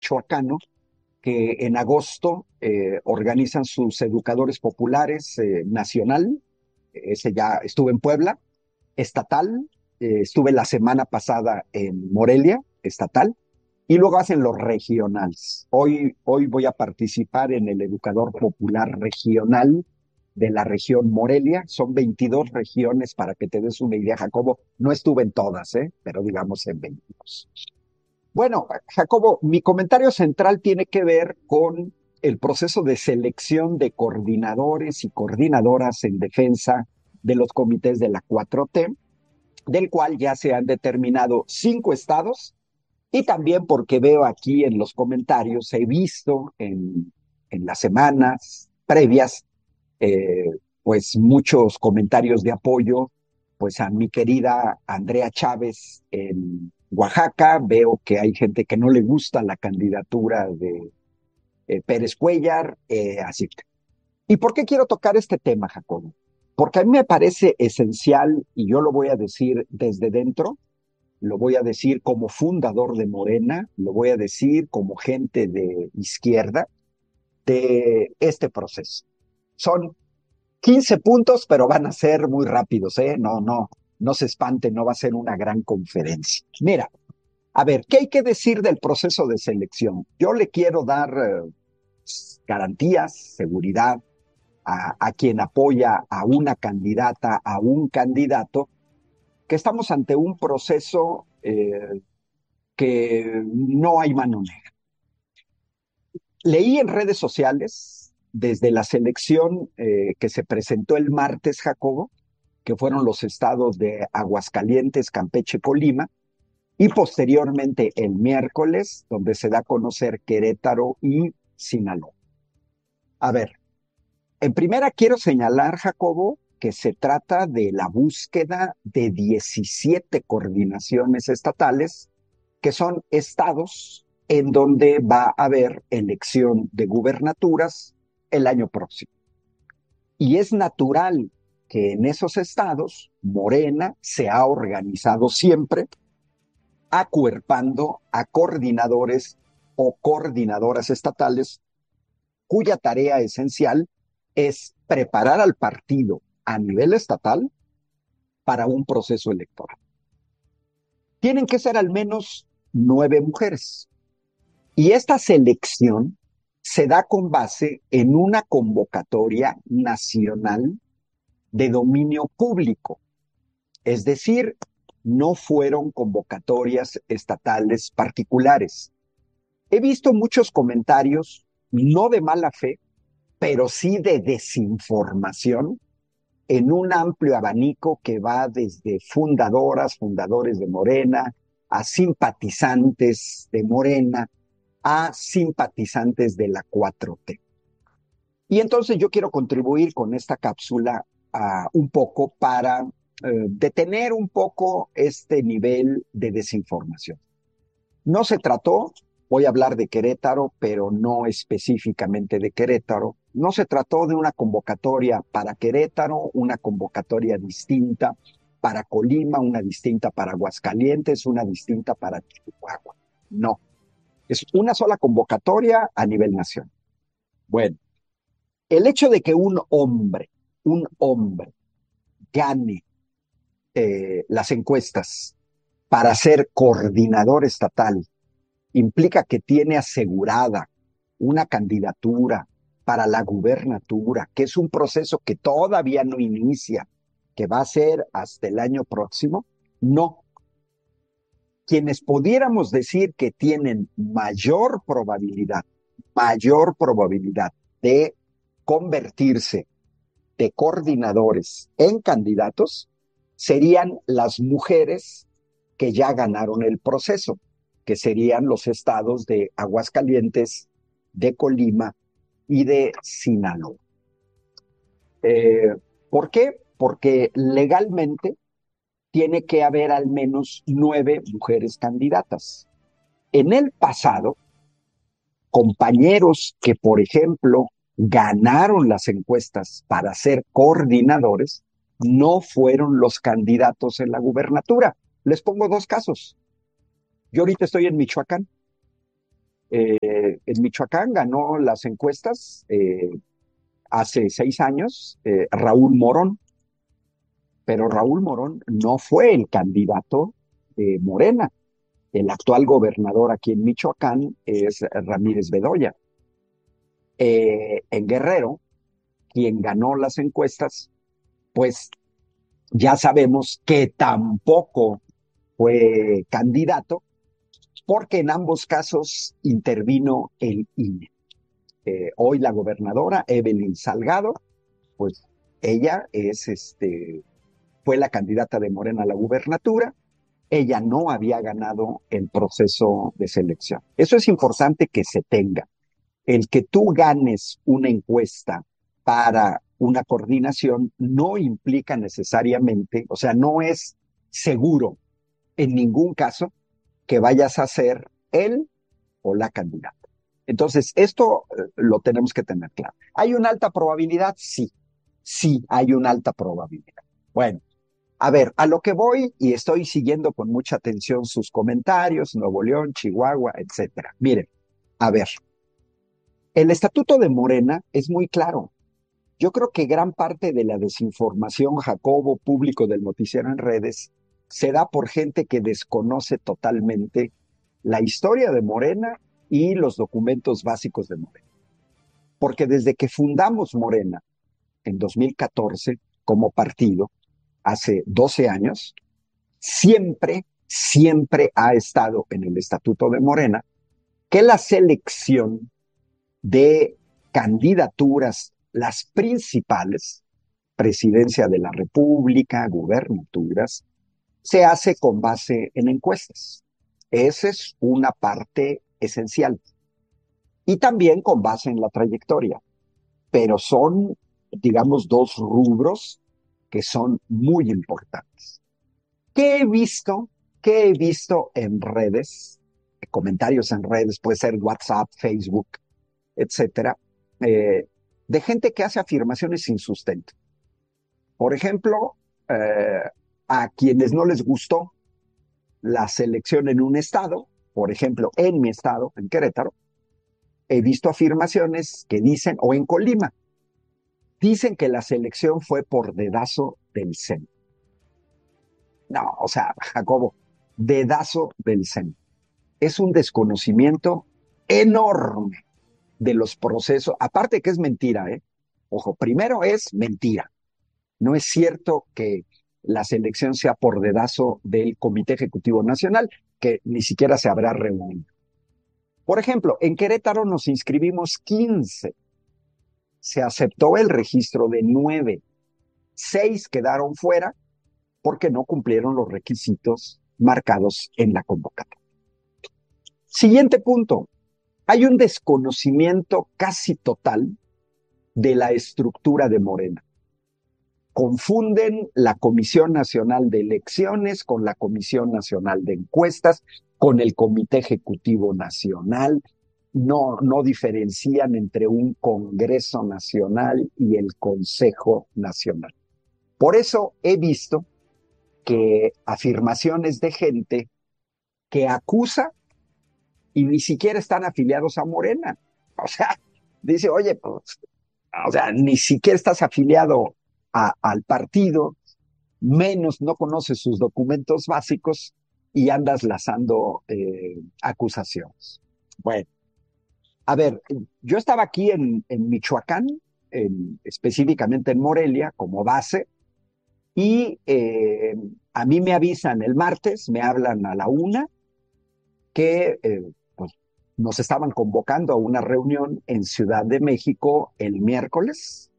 michoacano que en agosto organizan sus educadores populares nacional. Ese ya estuve en Puebla, estatal, estuve la semana pasada en Morelia, estatal, y luego hacen los regionales. Hoy voy a participar en el educador popular regional de la región Morelia. Son 22 regiones para que te des una idea, Jacobo. No estuve en todas, pero digamos en 22. Bueno, Jacobo, mi comentario central tiene que ver con el proceso de selección de coordinadores y coordinadoras en defensa de los comités de la 4T, del cual ya se han determinado 5 estados, y también porque veo aquí en los comentarios, he visto en las semanas previas, eh, pues muchos comentarios de apoyo, pues a mi querida Andrea Chávez en Oaxaca. Veo que hay gente que no le gusta la candidatura de Pérez Cuellar, así. ¿Y por qué quiero tocar este tema, Jacobo? Porque a mí me parece esencial, y yo lo voy a decir desde dentro, lo voy a decir como fundador de Morena, lo voy a decir como gente de izquierda, de este proceso. Son 15 puntos, pero van a ser muy rápidos, ¿eh? No se espanten, no va a ser una gran conferencia. Mira, a ver, ¿qué hay que decir del proceso de selección? Yo le quiero dar garantías, seguridad a quien apoya a una candidata, a un candidato, que estamos ante un proceso que no hay mano negra. Leí en redes sociales, desde la selección que se presentó el martes, Jacobo, que fueron los estados de Aguascalientes, Campeche, Colima, y posteriormente el miércoles, donde se da a conocer Querétaro y Sinaloa. A ver, en primera quiero señalar, Jacobo, que se trata de la búsqueda de 17 coordinaciones estatales, que son estados en donde va a haber elección de gubernaturas el año próximo. Y es natural que en esos estados Morena se ha organizado siempre acuerpando a coordinadores o coordinadoras estatales cuya tarea esencial es preparar al partido a nivel estatal para un proceso electoral. Tienen que ser al menos 9 mujeres. Y esta selección se da con base en una convocatoria nacional de dominio público. Es decir, no fueron convocatorias estatales particulares. He visto muchos comentarios, no de mala fe, pero sí de desinformación, en un amplio abanico que va desde fundadoras, fundadores de Morena, a simpatizantes de Morena, a simpatizantes de la 4T. Y entonces yo quiero contribuir con esta cápsula un poco para detener un poco este nivel de desinformación. No se trató, voy a hablar de Querétaro, pero no específicamente de Querétaro, no se trató de una convocatoria para Querétaro, una convocatoria distinta para Colima, una distinta para Aguascalientes, una distinta para Chihuahua. No, es una sola convocatoria a nivel nacional. Bueno, el hecho de que un hombre gane las encuestas para ser coordinador estatal implica que tiene asegurada una candidatura para la gubernatura, que es un proceso que todavía no inicia, que va a ser hasta el año próximo. No. Quienes pudiéramos decir que tienen mayor probabilidad de convertirse de coordinadores en candidatos serían las mujeres que ya ganaron el proceso, que serían los estados de Aguascalientes, de Colima y de Sinaloa. ¿Por qué? Porque legalmente tiene que haber al menos 9 mujeres candidatas. En el pasado, compañeros que, por ejemplo, ganaron las encuestas para ser coordinadores, no fueron los candidatos en la gubernatura. Les pongo 2 casos. Yo ahorita estoy en Michoacán. En Michoacán ganó las encuestas hace 6 años Raúl Morón, pero Raúl Morón no fue el candidato de Morena. El actual gobernador aquí en Michoacán es Ramírez Bedoya. En Guerrero, quien ganó las encuestas, pues ya sabemos que tampoco fue candidato, porque en ambos casos intervino el INE. Hoy la gobernadora Evelyn Salgado, pues ella fue la candidata de Morena a la gubernatura. Ella no había ganado el proceso de selección. Eso es importante que se tenga. El que tú ganes una encuesta para una coordinación no implica necesariamente, o sea, no es seguro en ningún caso que vayas a ser él o la candidata. Entonces, esto lo tenemos que tener claro. ¿Hay una alta probabilidad? Sí, sí hay una alta probabilidad. Bueno, a ver, a lo que voy y estoy siguiendo con mucha atención sus comentarios, Nuevo León, Chihuahua, etcétera. Miren, a ver, el estatuto de Morena es muy claro. Yo creo que gran parte de la desinformación, Jacobo, público del noticiero en redes, se da por gente que desconoce totalmente la historia de Morena y los documentos básicos de Morena. Porque desde que fundamos Morena en 2014 como partido, hace 12 años, siempre ha estado en el estatuto de Morena que la selección de candidaturas, las principales, presidencia de la República, gubernaturas, se hace con base en encuestas. Esa es una parte esencial. Y también con base en la trayectoria. Pero son, digamos, dos rubros que son muy importantes. ¿Qué he visto? ¿Qué he visto en redes? Comentarios en redes, puede ser WhatsApp, Facebook, etcétera, de gente que hace afirmaciones sin sustento. Por ejemplo, a quienes no les gustó la selección en un estado, por ejemplo, en mi estado, en Querétaro, he visto afirmaciones que dicen, o en Colima, dicen que la selección fue por dedazo del CEN. No, o sea, Jacobo, dedazo del CEN. Es un desconocimiento enorme de los procesos, aparte que es mentira, ¿eh? Ojo, primero es mentira. No es cierto que la selección sea por dedazo del Comité Ejecutivo Nacional, que ni siquiera se habrá reunido. Por ejemplo, en Querétaro nos inscribimos 15, se aceptó el registro de 9, 6 quedaron fuera porque no cumplieron los requisitos marcados en la convocatoria. Siguiente punto, hay un desconocimiento casi total de la estructura de Morena. Confunden la Comisión Nacional de Elecciones con la Comisión Nacional de Encuestas, con el Comité Ejecutivo Nacional, no diferencian entre un Congreso Nacional y el Consejo Nacional. Por eso he visto que afirmaciones de gente que acusa y ni siquiera están afiliados a Morena. O sea, dice, oye, pues, o sea, ni siquiera estás afiliado al partido, menos no conoces sus documentos básicos y andas lanzando acusaciones. Bueno, a ver, yo estaba aquí en Michoacán, específicamente en Morelia, como base, y a mí me avisan el martes, me hablan a la 1 que pues, nos estaban convocando a una reunión en Ciudad de México el miércoles.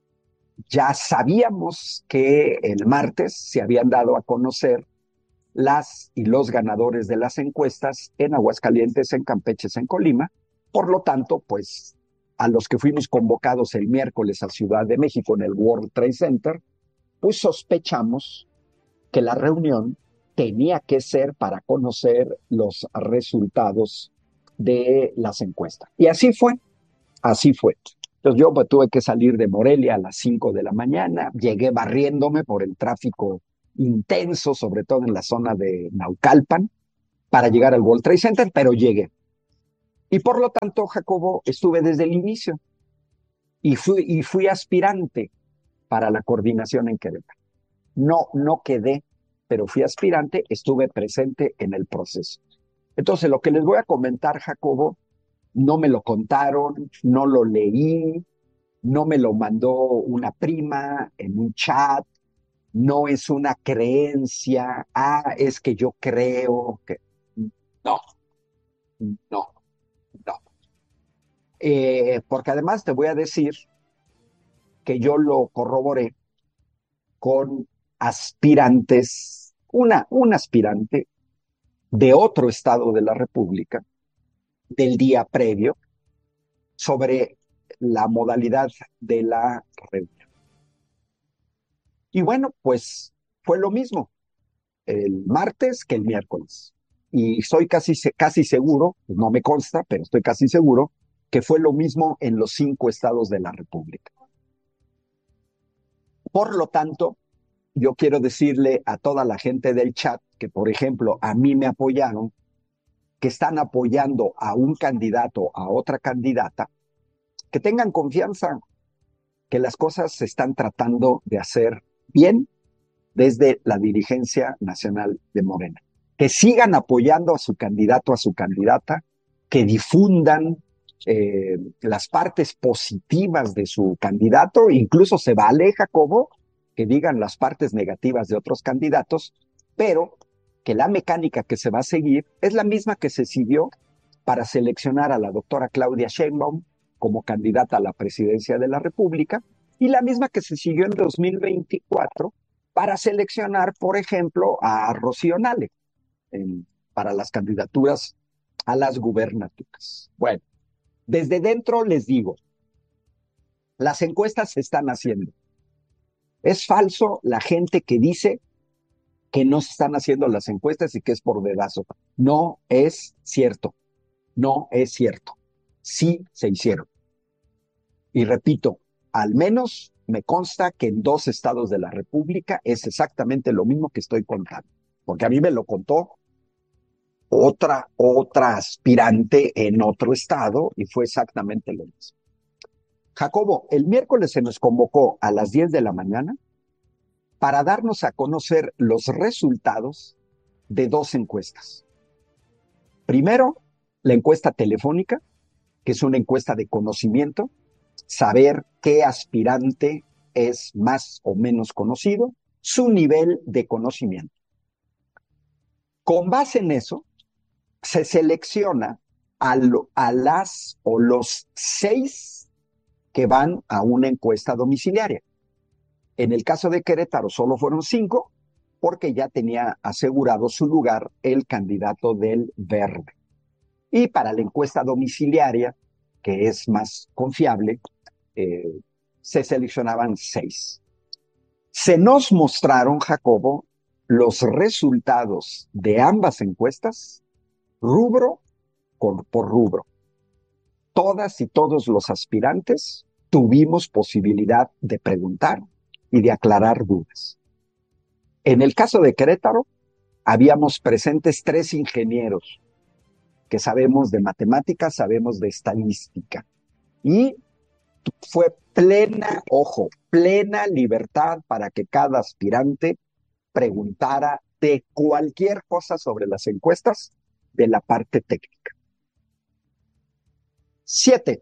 Ya sabíamos que el martes se habían dado a conocer las y los ganadores de las encuestas en Aguascalientes, en Campeche, en Colima. Por lo tanto, pues a los que fuimos convocados el miércoles a Ciudad de México en el World Trade Center, pues sospechamos que la reunión tenía que ser para conocer los resultados de las encuestas. Y así fue, así fue. Entonces yo pues, tuve que salir de Morelia a las 5 de la mañana, llegué barriéndome por el tráfico intenso, sobre todo en la zona de Naucalpan, para llegar al World Trade Center, pero llegué. Y por lo tanto, Jacobo, estuve desde el inicio y fui aspirante para la coordinación en Querétaro. No quedé, pero fui aspirante, estuve presente en el proceso. Entonces, lo que les voy a comentar, Jacobo, no me lo contaron, no lo leí, no me lo mandó una prima en un chat, no es una creencia, es que yo creo que... No, no, no. Porque además te voy a decir que yo lo corroboré con aspirantes, un aspirante de otro estado de la República del día previo sobre la modalidad de la reunión. Y bueno, pues fue lo mismo el martes que el miércoles. Y soy casi seguro, no me consta, pero estoy casi seguro que fue lo mismo en los 5 estados de la República. Por lo tanto, yo quiero decirle a toda la gente del chat que, por ejemplo, a mí me apoyaron, que están apoyando a un candidato, a otra candidata, que tengan confianza, que las cosas se están tratando de hacer bien desde la dirigencia nacional de Morena. Que sigan apoyando a su candidato, a su candidata, que difundan las partes positivas de su candidato, incluso se vale, Jacobo, que digan las partes negativas de otros candidatos, pero que la mecánica que se va a seguir es la misma que se siguió para seleccionar a la doctora Claudia Sheinbaum como candidata a la presidencia de la República y la misma que se siguió en 2024 para seleccionar, por ejemplo, a Rocío Nale para las candidaturas a las gubernaturas. Bueno, desde dentro les digo, las encuestas se están haciendo. Es falso la gente que dice que no se están haciendo las encuestas y que es por dedazo. No es cierto, no es cierto. Sí se hicieron. Y repito, al menos me consta que en 2 estados de la República es exactamente lo mismo que estoy contando, porque a mí me lo contó otra aspirante en otro estado y fue exactamente lo mismo. Jacobo, el miércoles se nos convocó a las 10 de la mañana para darnos a conocer los resultados de 2 encuestas. Primero, la encuesta telefónica, que es una encuesta de conocimiento, saber qué aspirante es más o menos conocido, su nivel de conocimiento. Con base en eso, se selecciona a las o los 6 que van a una encuesta domiciliaria. En el caso de Querétaro solo fueron 5 porque ya tenía asegurado su lugar el candidato del Verde. Y para la encuesta domiciliaria, que es más confiable, se seleccionaban 6. Se nos mostraron, Jacobo, los resultados de ambas encuestas, rubro por rubro. Todas y todos los aspirantes tuvimos posibilidad de preguntar y de aclarar dudas. En el caso de Querétaro, habíamos presentes 3 ingenieros que sabemos de matemáticas, sabemos de estadística. Y fue plena libertad para que cada aspirante preguntara de cualquier cosa sobre las encuestas de la parte técnica. 7.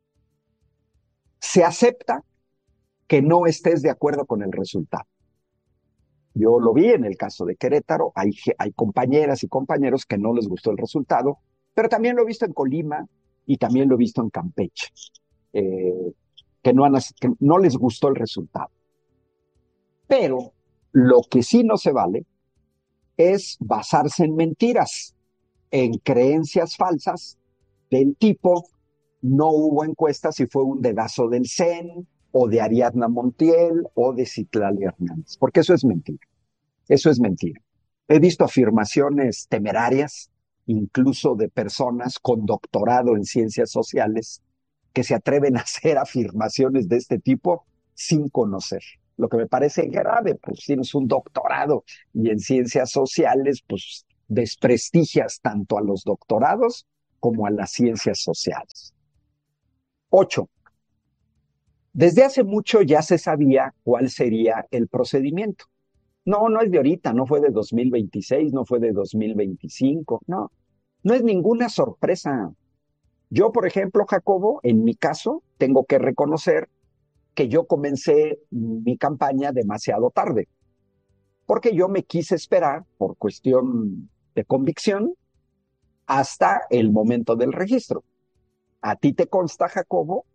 Se acepta que no estés de acuerdo con el resultado. Yo lo vi en el caso de Querétaro, hay compañeras y compañeros que no les gustó el resultado, pero también lo he visto en Colima y también lo he visto en Campeche, que no les gustó el resultado. Pero lo que sí no se vale es basarse en mentiras, en creencias falsas del tipo no hubo encuestas y fue un dedazo del CEN o de Ariadna Montiel o de Citlali Hernández, porque eso es mentira. Eso es mentira. He visto afirmaciones temerarias, incluso de personas con doctorado en ciencias sociales, que se atreven a hacer afirmaciones de este tipo sin conocer. Lo que me parece grave, pues tienes un doctorado y en ciencias sociales, pues desprestigias tanto a los doctorados como a las ciencias sociales. 8. Desde hace mucho ya se sabía cuál sería el procedimiento. No, no es de ahorita, no fue de 2026, no fue de 2025, no, no es ninguna sorpresa. Yo, por ejemplo, Jacobo, en mi caso, tengo que reconocer que yo comencé mi campaña demasiado tarde, porque yo me quise esperar por cuestión de convicción hasta el momento del registro. A ti te consta, Jacobo,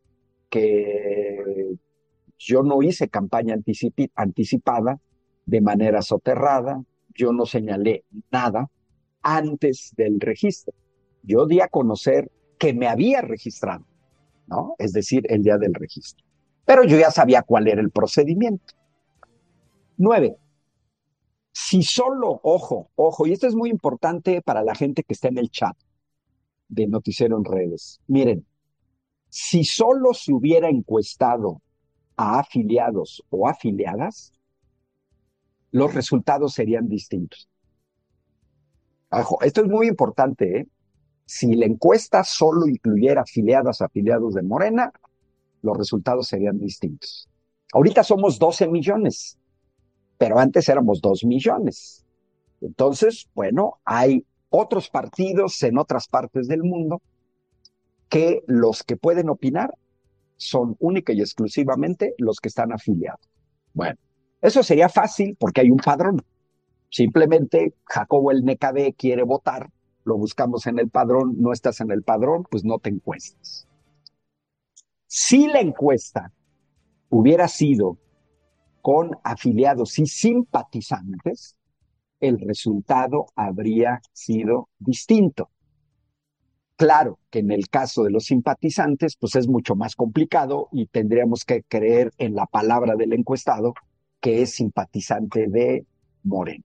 que yo no hice campaña anticipada de manera soterrada, yo no señalé nada antes del registro. Yo di a conocer que me había registrado, ¿no? Es decir, el día del registro. Pero yo ya sabía cuál era el procedimiento. 9. Si solo, ojo, y esto es muy importante para la gente que está en el chat de Noticiero en Redes. Miren, si solo se hubiera encuestado a afiliados o afiliadas, los resultados serían distintos. Ojo, esto es muy importante, ¿eh? Si la encuesta solo incluyera afiliados de Morena, los resultados serían distintos. Ahorita somos 12 millones, pero antes éramos 2 millones. Entonces, bueno, hay otros partidos en otras partes del mundo que los que pueden opinar son única y exclusivamente los que están afiliados. Bueno, eso sería fácil porque hay un padrón. Simplemente Jacobo el NKB quiere votar, lo buscamos en el padrón, no estás en el padrón, pues no te encuestas. Si la encuesta hubiera sido con afiliados y simpatizantes, el resultado habría sido distinto. Claro que en el caso de los simpatizantes, pues es mucho más complicado y tendríamos que creer en la palabra del encuestado, que es simpatizante de Morena.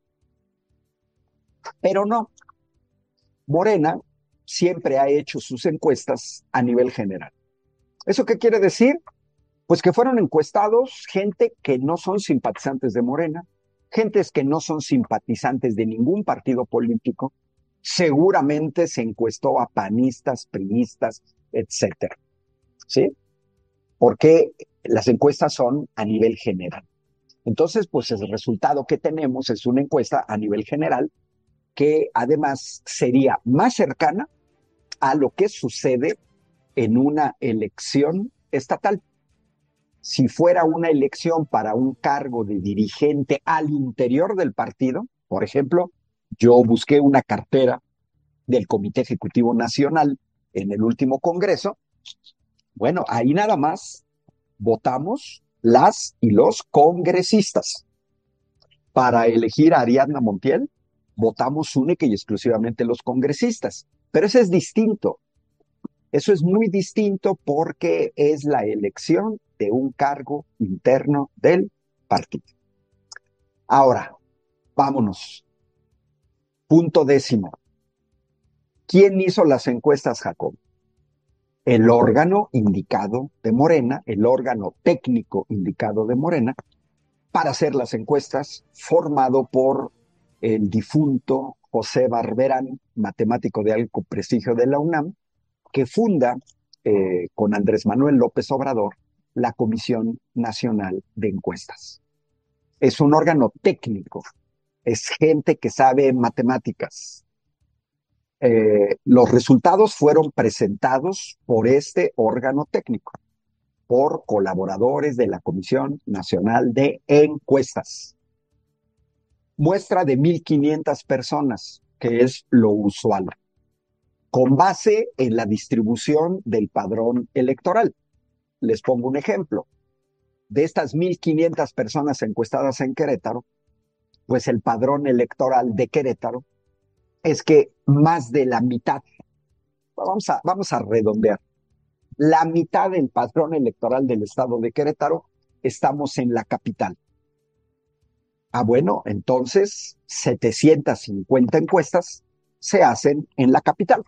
Pero no, Morena siempre ha hecho sus encuestas a nivel general. ¿Eso qué quiere decir? Pues que fueron encuestados gente que no son simpatizantes de Morena, gentes que no son simpatizantes de ningún partido político. Seguramente se encuestó a panistas, priistas, etcétera. ¿Sí? Porque las encuestas son a nivel general. Entonces, pues el resultado que tenemos es una encuesta a nivel general que además sería más cercana a lo que sucede en una elección estatal. Si fuera una elección para un cargo de dirigente al interior del partido, por ejemplo, yo busqué una cartera del Comité Ejecutivo Nacional en el último Congreso, bueno, ahí nada más votamos las y los congresistas. Para elegir a Ariadna Montiel, votamos única y exclusivamente los congresistas. Pero eso es distinto. Eso es muy distinto porque es la elección de un cargo interno del partido. Ahora, vámonos. Punto 10. ¿Quién hizo las encuestas, Jacob? El órgano indicado de Morena, el órgano técnico indicado de Morena, para hacer las encuestas, formado por el difunto José Barberán, matemático de alto prestigio de la UNAM, que funda con Andrés Manuel López Obrador la Comisión Nacional de Encuestas. Es un órgano técnico, es gente que sabe matemáticas. Los resultados fueron presentados por este órgano técnico, por colaboradores de la Comisión Nacional de Encuestas. Muestra de 1,500 personas, que es lo usual, con base en la distribución del padrón electoral. Les pongo un ejemplo. De estas 1,500 personas encuestadas en Querétaro, pues el padrón electoral de Querétaro es que más de la mitad, vamos a redondear, la mitad del padrón electoral del estado de Querétaro estamos en la capital. Bueno, entonces 750 encuestas se hacen en la capital.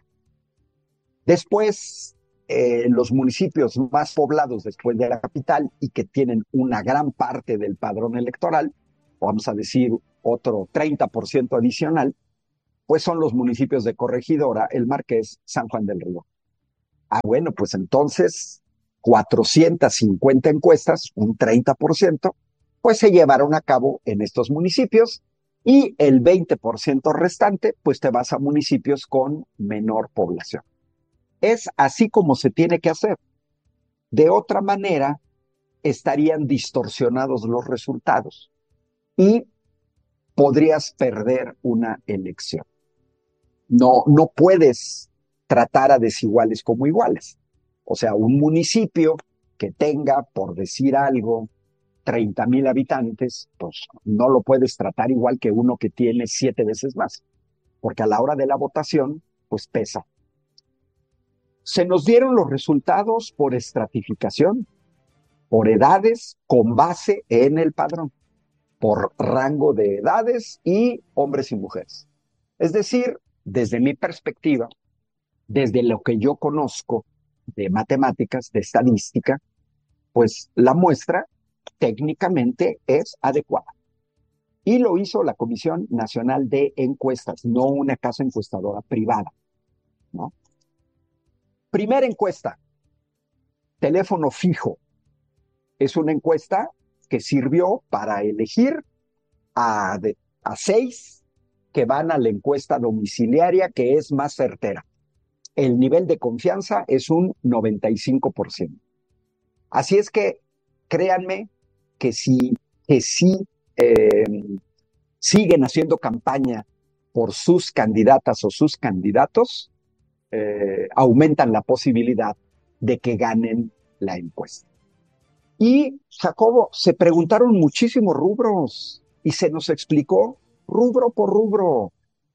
Después, los municipios más poblados después de la capital y que tienen una gran parte del padrón electoral, vamos a decir otro 30% adicional, pues son los municipios de Corregidora, El Marqués, San Juan del Río. Bueno, pues entonces 450 encuestas, un 30%, pues se llevaron a cabo en estos municipios y el 20% restante, pues te vas a municipios con menor población. Es así como se tiene que hacer. De otra manera, estarían distorsionados los resultados y podrías perder una elección. No puedes tratar a desiguales como iguales. O sea, un municipio que tenga, por decir algo, 30,000 habitantes, pues no lo puedes tratar igual que uno que tiene 7 veces más, porque a la hora de la votación, pues pesa. Se nos dieron los resultados por estratificación, por edades, con base en el padrón, por rango de edades y hombres y mujeres. Es decir, desde mi perspectiva, desde lo que yo conozco de matemáticas, de estadística, pues la muestra técnicamente es adecuada. Y lo hizo la Comisión Nacional de Encuestas, no una casa encuestadora privada, ¿no? Primera encuesta, teléfono fijo. Es una encuesta que sirvió para elegir a 6 que van a la encuesta domiciliaria, que es más certera. El nivel de confianza es un 95%. Así es que créanme que si eh, siguen haciendo campaña por sus candidatas o sus candidatos, aumentan la posibilidad de que ganen la encuesta. Y, Jacobo, se preguntaron muchísimos rubros y se nos explicó rubro por rubro.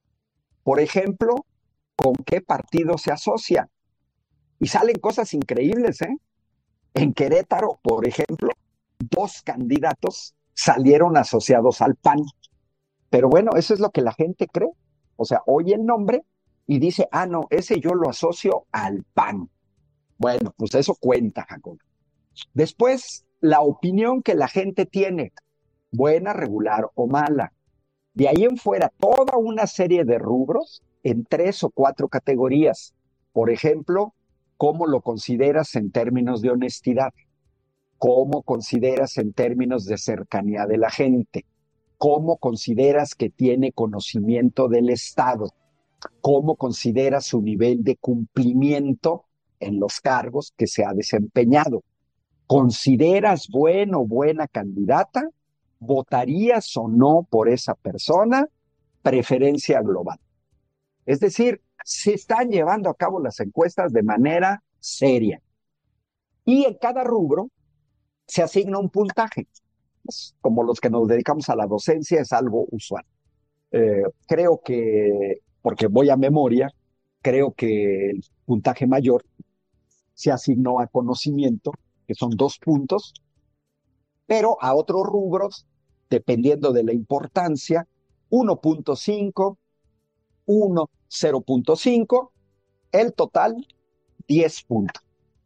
Por ejemplo, ¿con qué partido se asocia? Y salen cosas increíbles, ¿eh? En Querétaro, por ejemplo, 2 candidatos salieron asociados al PAN. Pero bueno, eso es lo que la gente cree. O sea, oye el nombre y dice, no, ese yo lo asocio al PAN. Bueno, pues eso cuenta, Jacob. Después, la opinión que la gente tiene, buena, regular o mala. De ahí en fuera, toda una serie de rubros en 3 o 4 categorías. Por ejemplo, ¿cómo lo consideras en términos de honestidad? ¿Cómo consideras en términos de cercanía de la gente? ¿Cómo consideras que tiene conocimiento del Estado? ¿Cómo consideras su nivel de cumplimiento en los cargos que se ha desempeñado? ¿Consideras buena candidata? ¿Votarías o no por esa persona? Preferencia global. Es decir, se están llevando a cabo las encuestas de manera seria. Y en cada rubro se asigna un puntaje. Como los que nos dedicamos a la docencia, es algo usual. Creo que, porque voy a memoria, creo que el puntaje mayor se asignó a conocimiento, que son 2 puntos, pero a otros rubros, dependiendo de la importancia, 1.5, 1, 0.5, el total 10 puntos.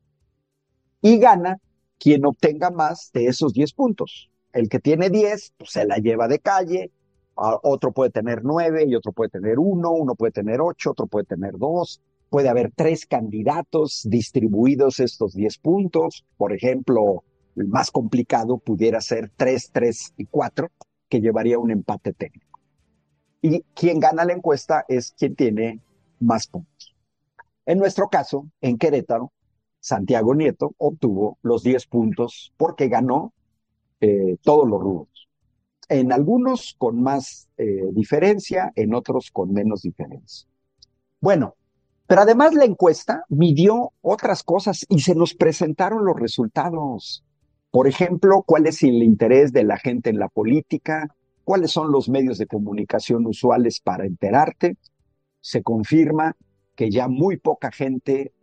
Y gana quien obtenga más de esos 10 puntos. El que tiene 10, pues se la lleva de calle, otro puede tener 9 y otro puede tener 1, uno puede tener 8, otro puede tener 2. Puede haber 3 candidatos distribuidos estos 10 puntos. Por ejemplo, el más complicado pudiera ser 3, 3 y 4, que llevaría un empate técnico. Y quien gana la encuesta es quien tiene más puntos. En nuestro caso, en Querétaro, Santiago Nieto obtuvo los 10 puntos porque ganó todos los rubros. En algunos con más diferencia, en otros con menos diferencia. Bueno, pero además la encuesta midió otras cosas y se nos presentaron los resultados. Por ejemplo, cuál es el interés de la gente en la política, cuáles son los medios de comunicación usuales para enterarte. Se confirma que ya muy poca gente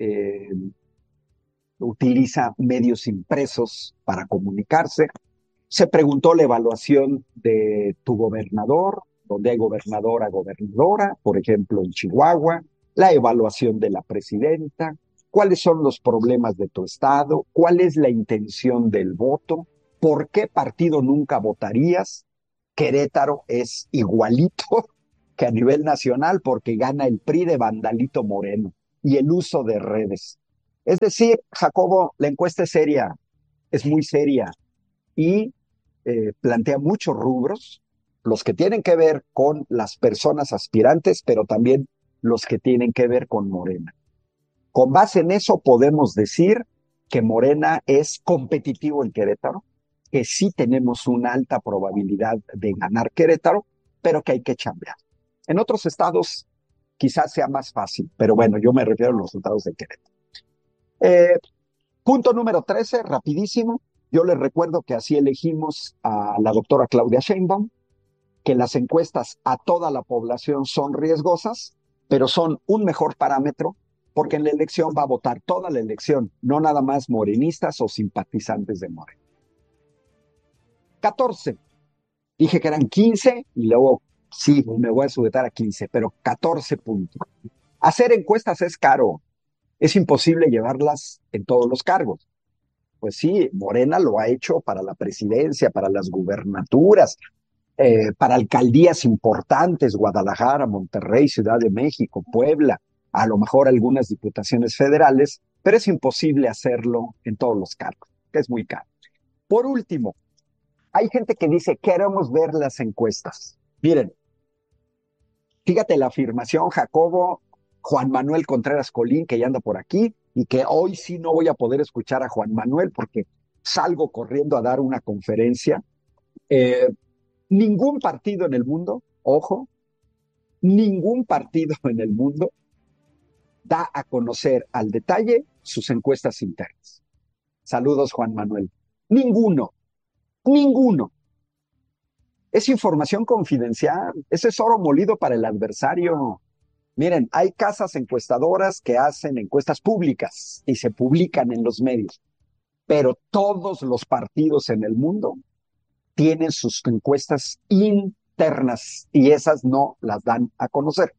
utiliza medios impresos para comunicarse. Se preguntó la evaluación de tu gobernador, donde hay gobernadora, gobernadora, por ejemplo, en Chihuahua, la evaluación de la presidenta, cuáles son los problemas de tu estado, cuál es la intención del voto, por qué partido nunca votarías. Querétaro es igualito que a nivel nacional porque gana el PRI de Vandalito Moreno y el uso de redes. Es decir, Jacobo, la encuesta es seria, es muy seria y plantea muchos rubros, los que tienen que ver con las personas aspirantes, pero también los que tienen que ver con Morena. Con base en eso podemos decir que Morena es competitivo en Querétaro, que sí tenemos una alta probabilidad de ganar Querétaro, pero que hay que chambear. En otros estados quizás sea más fácil, pero bueno, yo me refiero a los resultados de Querétaro. Eh, Punto número 13, rapidísimo. Yo les recuerdo que así elegimos a la doctora Claudia Sheinbaum, que las encuestas a toda la población son riesgosas, pero son un mejor parámetro porque en la elección va a votar toda la elección, no nada más morenistas o simpatizantes de Morena. 14. Dije que eran 15 y luego sí, me voy a sujetar a 15, pero 14 puntos. Hacer encuestas es caro. Es imposible llevarlas en todos los cargos. Pues sí, Morena lo ha hecho para la presidencia, para las gubernaturas, para alcaldías importantes, Guadalajara, Monterrey, Ciudad de México, Puebla, a lo mejor algunas diputaciones federales, pero es imposible hacerlo en todos los cargos, que es muy caro. Por último, hay gente que dice, queremos ver las encuestas. Miren, fíjate la afirmación, Jacobo, Juan Manuel Contreras Colín, que ya anda por aquí, y que hoy sí no voy a poder escuchar a Juan Manuel porque salgo corriendo a dar una conferencia. Eh, Ningún partido en el mundo, ojo, ningún partido en el mundo da a conocer al detalle sus encuestas internas. Saludos, Juan Manuel. Ninguno, ninguno. Es información confidencial, ese es oro molido para el adversario. Miren, hay casas encuestadoras que hacen encuestas públicas y se publican en los medios, pero todos los partidos en el mundo tienen sus encuestas internas y esas no las dan a conocer.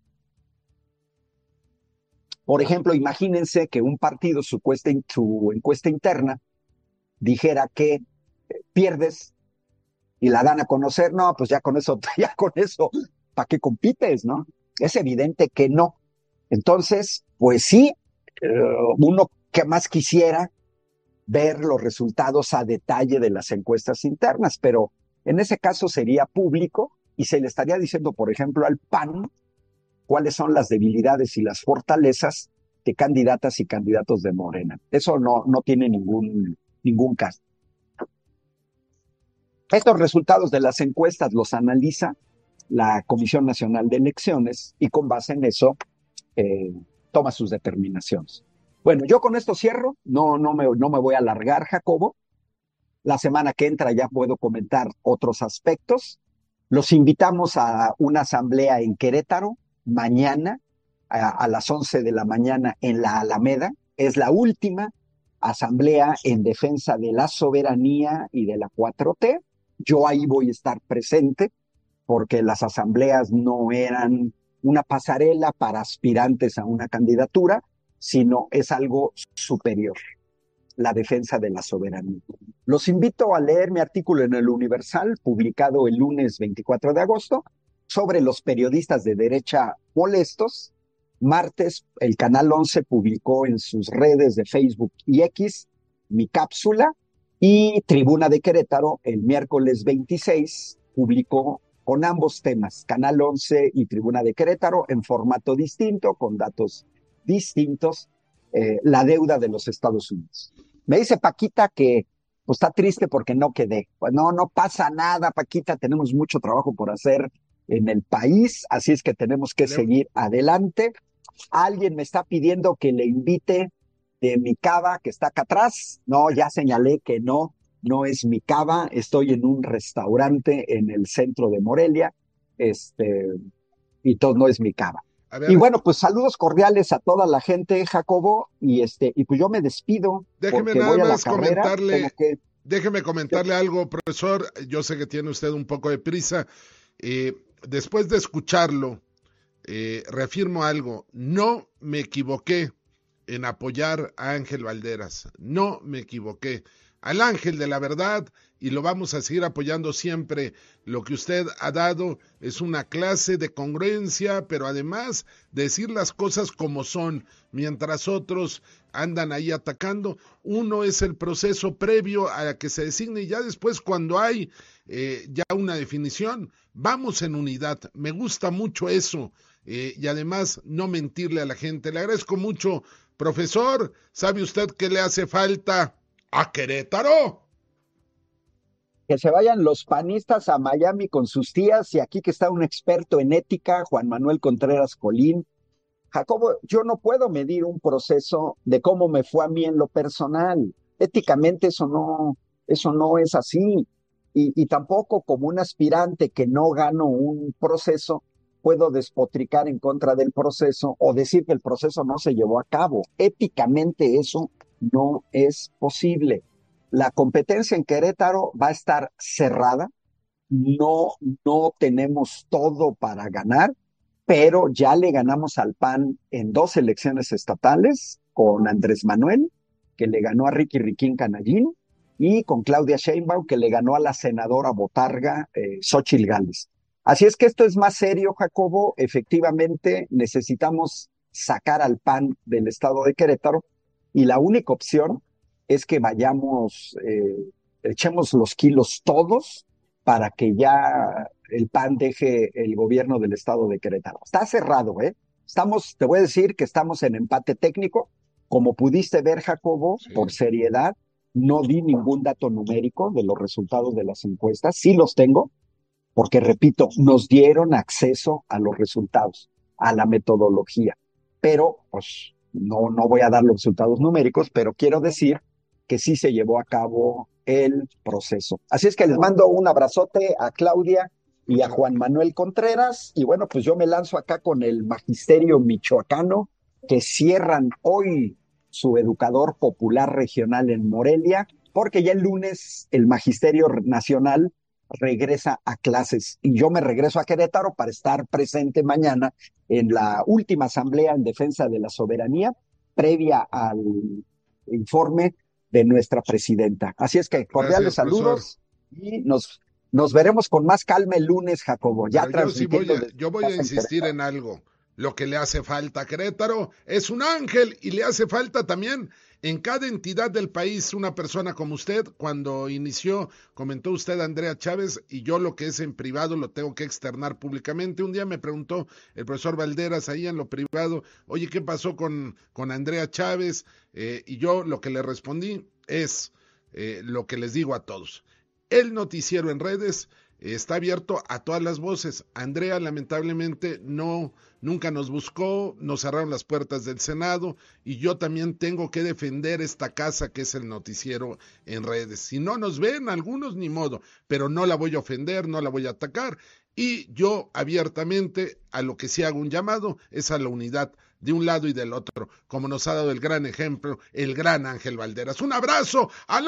Por ejemplo, imagínense que un partido, su encuesta interna, dijera que pierdes y la dan a conocer. No, pues ya con eso, ¿para qué compites, no? Es evidente que no. Entonces, pues sí, uno que más quisiera ver los resultados a detalle de las encuestas internas, pero en ese caso sería público y se le estaría diciendo, por ejemplo, al PAN cuáles son las debilidades y las fortalezas de candidatas y candidatos de Morena. Eso no tiene ningún caso. Estos resultados de las encuestas los analiza la Comisión Nacional de Elecciones y con base en eso eh, toma sus determinaciones. Bueno, yo con esto cierro, no me voy a alargar, Jacobo. La semana que entra ya puedo comentar otros aspectos. Los invitamos a una asamblea en Querétaro mañana a las 11 de la mañana en la Alameda. Es la última asamblea en defensa de la soberanía y de la 4T. Yo ahí voy a estar presente porque las asambleas no eran una pasarela para aspirantes a una candidatura, sino es algo superior, la defensa de la soberanía. Los invito a leer mi artículo en el Universal, publicado el lunes 24 de agosto, sobre los periodistas de derecha molestos. Martes, el Canal 11 publicó en sus redes de Facebook y X mi cápsula y Tribuna de Querétaro, el miércoles 26, publicó con ambos temas, Canal 11 y Tribuna de Querétaro, en formato distinto, con datos distintos, la deuda de los Estados Unidos. Me dice Paquita que pues, está triste porque no quedé. Pues no pasa nada, Paquita, tenemos mucho trabajo por hacer en el país, así es que tenemos que seguir adelante. Alguien me está pidiendo que le invite de mi cava que está acá atrás. No, ya señalé que no es mi cava, estoy en un restaurante en el centro de Morelia, y todo no es mi cava. Y bueno, pues saludos cordiales a toda la gente, Jacobo, y pues yo me despido déjeme porque nada voy a la más carrera. Déjeme comentarle algo, profesor. Yo sé que tiene usted un poco de prisa. Después de escucharlo, reafirmo algo. No me equivoqué en apoyar a Ángel Valderas. No me equivoqué. Al ángel de la verdad, y lo vamos a seguir apoyando siempre. Lo que usted ha dado es una clase de congruencia, pero además decir las cosas como son, mientras otros andan ahí atacando. Uno es el proceso previo a que se designe, y ya después, cuando hay ya una definición, vamos en unidad. Me gusta mucho eso, y además no mentirle a la gente. Le agradezco mucho, profesor. ¿Sabe usted qué le hace falta a Querétaro? Que se vayan los panistas a Miami con sus tías, y aquí que está un experto en ética, Juan Manuel Contreras Colín. Jacobo, yo no puedo medir un proceso de cómo me fue a mí en lo personal. Éticamente eso no es así. Y tampoco como un aspirante que no gano un proceso, puedo despotricar en contra del proceso o decir que el proceso no se llevó a cabo. Éticamente eso no es posible. La competencia en Querétaro va a estar cerrada. No, no tenemos todo para ganar, pero ya le ganamos al PAN en dos elecciones estatales con Andrés Manuel, que le ganó a Ricky Riquín Canallín, y con Claudia Sheinbaum, que le ganó a la senadora botarga Xóchitl Gálvez. Así es que esto es más serio, Jacobo. Efectivamente, necesitamos sacar al PAN del estado de Querétaro, y la única opción es que vayamos, echemos los kilos todos para que ya el PAN deje el gobierno del estado de Querétaro. Está cerrado, ¿eh? Te voy a decir que estamos en empate técnico. Como pudiste ver, Jacobo, Sí. por seriedad, no di ningún dato numérico de los resultados de las encuestas. Sí los tengo, porque repito, nos dieron acceso a los resultados, a la metodología. Pero, pues, no voy a dar los resultados numéricos, pero quiero decir que sí se llevó a cabo el proceso. Así es que les mando un abrazote a Claudia y a Juan Manuel Contreras. Y bueno, pues yo me lanzo acá con el magisterio michoacano, que cierran hoy su educador popular regional en Morelia, porque ya el lunes el magisterio nacional regresa a clases, y yo me regreso a Querétaro para estar presente mañana en la última asamblea en defensa de la soberanía previa al informe de nuestra presidenta. Así es que cordiales Gracias, profesor. saludos, y nos veremos con más calma el lunes, Jacobo, ya Pero yo sí transmitiendo desde yo voy a casa en insistir Querétaro. en algo. Lo que le hace falta a Querétaro es un ángel, y le hace falta también en cada entidad del país una persona como usted. Cuando inició, comentó usted a Andrea Chávez, y yo lo que es en privado lo tengo que externar públicamente. Un día me preguntó el profesor Valderas ahí en lo privado, oye, ¿qué pasó con Andrea Chávez? Y yo lo que le respondí es lo que les digo a todos. El noticiero en redes está abierto a todas las voces. Andrea lamentablemente nunca nos buscó, nos cerraron las puertas del Senado, y yo también tengo que defender esta casa que es el noticiero en redes. Si no nos ven algunos, ni modo, pero no la voy a ofender, no la voy a atacar, y yo abiertamente a lo que sí hago un llamado es a la unidad de un lado y del otro, como nos ha dado el gran ejemplo el gran Ángel Valderas. Un abrazo al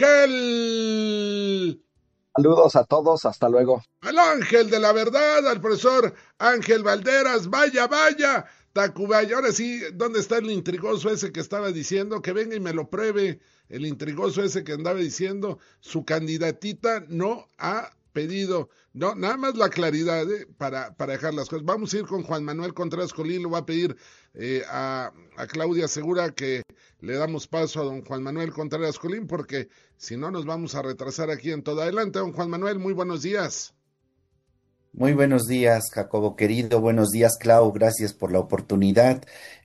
Ángel. Saludos a todos, hasta luego. Al ángel de la verdad, al profesor Ángel Valderas. Vaya, vaya, Tacubaya. Ahora sí, ¿dónde está el intrigoso ese que estaba diciendo? Que venga y me lo pruebe. El intrigoso ese que andaba diciendo, su candidatita no ha pedido, no, nada más la claridad para dejar las cosas. Vamos a ir con Juan Manuel Contreras Colín. Lo va a pedir a Claudia Segura que le damos paso a don Juan Manuel Contreras Colín, porque si no nos vamos a retrasar aquí en todo. Adelante, don Juan Manuel, muy buenos días. Muy buenos días, Jacobo querido. Buenos días, Clau. Gracias por la oportunidad.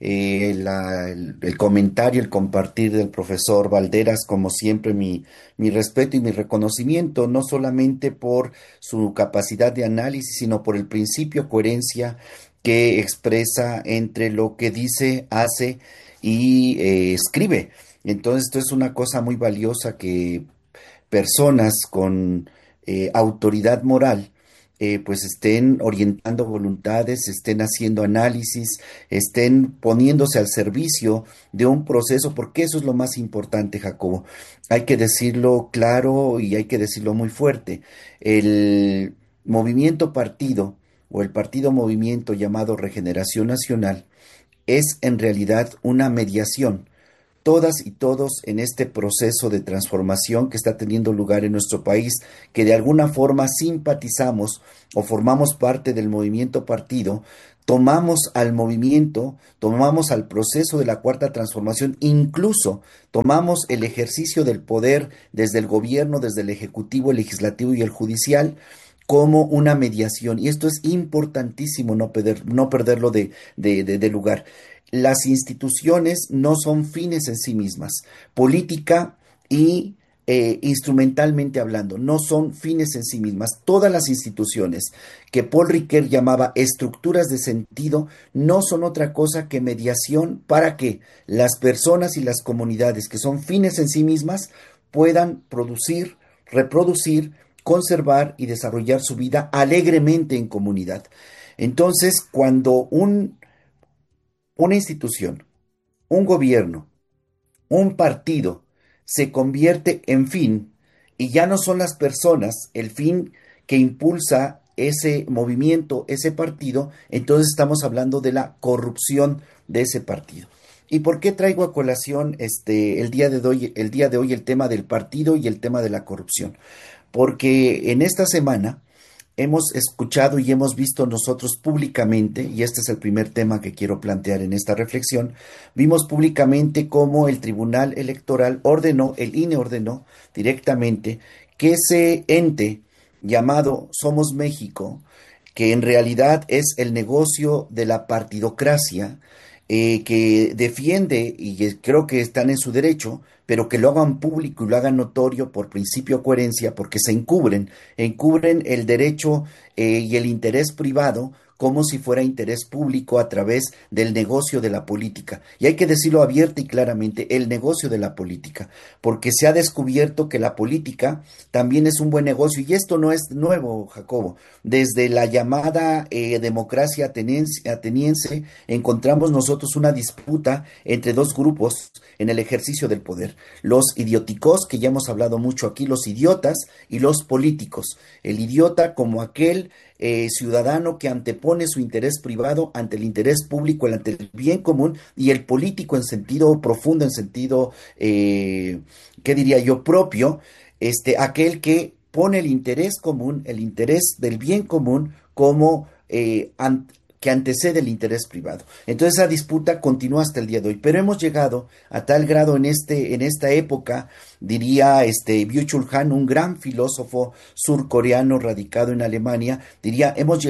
El comentario, el compartir del profesor Valderas, como siempre, mi respeto y mi reconocimiento, no solamente por su capacidad de análisis, sino por el principio coherencia que expresa entre lo que dice, hace y escribe. Entonces, esto es una cosa muy valiosa, que personas con autoridad moral pues estén orientando voluntades, estén haciendo análisis, estén poniéndose al servicio de un proceso, porque eso es lo más importante, Jacobo. Hay que decirlo claro y hay que decirlo muy fuerte. El movimiento partido o el partido movimiento llamado Regeneración Nacional es en realidad una mediación. Todas y todos en este proceso de transformación que está teniendo lugar en nuestro país, que de alguna forma simpatizamos o formamos parte del movimiento partido, tomamos al movimiento, tomamos al proceso de la cuarta transformación, incluso tomamos el ejercicio del poder desde el gobierno, desde el ejecutivo, el legislativo y el judicial como una mediación. Y esto es importantísimo no perderlo de lugar. Las instituciones no son fines en sí mismas, política y instrumentalmente hablando, no son fines en sí mismas. Todas las instituciones que Paul Ricoeur llamaba estructuras de sentido no son otra cosa que mediación para que las personas y las comunidades que son fines en sí mismas puedan producir, reproducir, conservar y desarrollar su vida alegremente en comunidad. Entonces, cuando una institución, un gobierno, un partido se convierte en fin y ya no son las personas el fin que impulsa ese movimiento, ese partido, entonces estamos hablando de la corrupción de ese partido. ¿Y por qué traigo a colación el día de hoy el tema del partido y el tema de la corrupción? Porque en esta semana hemos escuchado y hemos visto nosotros públicamente, y este es el primer tema que quiero plantear en esta reflexión, vimos públicamente cómo el Tribunal Electoral el INE ordenó directamente que ese ente llamado Somos México, que en realidad es el negocio de la partidocracia, que defiende, y creo que están en su derecho, pero que lo hagan público y lo hagan notorio por principio de coherencia, porque se encubren el derecho y el interés privado como si fuera interés público a través del negocio de la política. Y hay que decirlo abierta y claramente, el negocio de la política, porque se ha descubierto que la política también es un buen negocio, y esto no es nuevo, Jacobo. Desde la llamada democracia ateniense encontramos nosotros una disputa entre dos grupos en el ejercicio del poder. Los idioticos, que ya hemos hablado mucho aquí, los idiotas y los políticos. El idiota como aquel ciudadano que antepone su interés privado ante el interés público, ante el bien común, y el político en sentido profundo, en sentido, ¿qué diría yo?, propio, aquel que pone el interés común, el interés del bien común como que antecede el interés privado. Entonces esa disputa continúa hasta el día de hoy, pero hemos llegado a tal grado en esta época, diría Byung-Chul Han, un gran filósofo surcoreano radicado en Alemania, diría,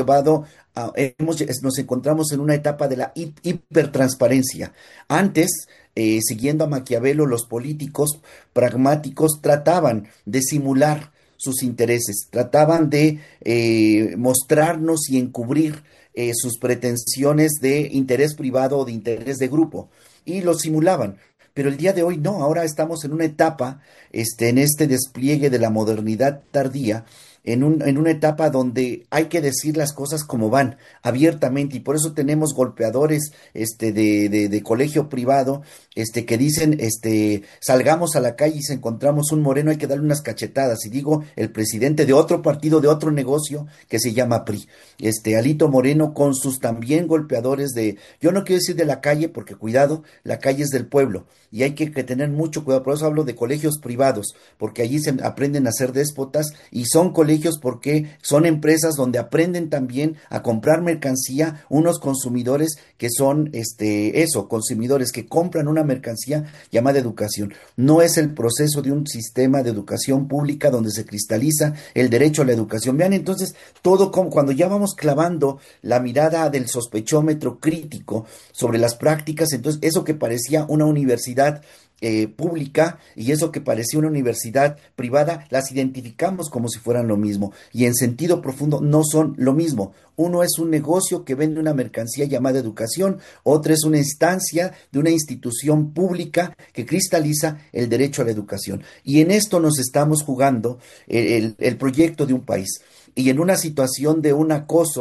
nos encontramos en una etapa de la hipertransparencia. Antes, siguiendo a Maquiavelo, los políticos pragmáticos trataban de simular sus intereses, trataban de mostrarnos y encubrir sus pretensiones de interés privado o de interés de grupo, y lo simulaban. Pero el día de hoy no, ahora estamos en una etapa, en este despliegue de la modernidad tardía, en una etapa donde hay que decir las cosas como van, abiertamente, y por eso tenemos golpeadores de colegio privado, que dicen, salgamos a la calle y si encontramos un moreno hay que darle unas cachetadas, y digo, el presidente de otro partido, de otro negocio, que se llama PRI, Alito Moreno, con sus también golpeadores yo no quiero decir de la calle, porque cuidado, la calle es del pueblo, y hay que tener mucho cuidado, por eso hablo de colegios privados, porque allí se aprenden a ser déspotas, y son colegios porque son empresas donde aprenden también a comprar mercancía unos consumidores que son consumidores que compran una mercancía llamada educación. No es el proceso de un sistema de educación pública donde se cristaliza el derecho a la educación. Vean entonces todo cuando ya vamos clavando la mirada del sospechómetro crítico sobre las prácticas, entonces eso que parecía una universidad pública y eso que parecía una universidad privada, las identificamos como si fueran lo mismo, y en sentido profundo no son lo mismo. Uno es un negocio que vende una mercancía llamada educación, otro es una instancia de una institución pública que cristaliza el derecho a la educación. Y en esto nos estamos jugando el proyecto de un país. Y en una situación de un acoso